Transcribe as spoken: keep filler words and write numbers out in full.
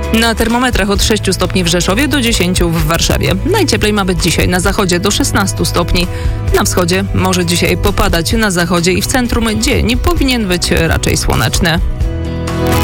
Na termometrach od sześciu stopni w Rzeszowie do dziesięciu w Warszawie. Najcieplej ma być dzisiaj na zachodzie do szesnastu stopni. Na wschodzie może dzisiaj popadać, na zachodzie i w centrum dzień powinien być raczej słoneczny.